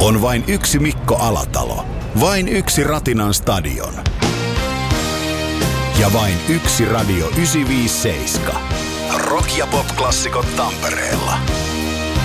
On vain yksi Mikko Alatalo. Vain yksi Ratinan stadion. Ja vain yksi Radio 957. Rock- ja pop-klassikot Tampereella.